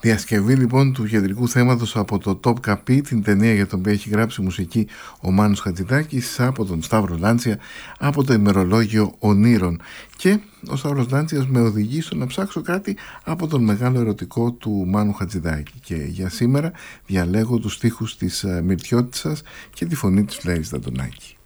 Διασκευή λοιπόν του κεντρικού θέματος από το Top Capί, την ταινία για την οποία έχει γράψει μουσική ο Μάνος Χατζηδάκης, από τον Σταύρο Λάντσια, από το ημερολόγιο Ονείρων. Και ο Σταύρος Λάντσιας με οδηγεί στο να ψάξω κάτι από τον μεγάλο ερωτικό του Μάνου Χατζηδάκη. Και για σήμερα διαλέγω τους στίχους της Μυρτιώτισσας και τη φωνή της Φλέρης Δαντονάκη.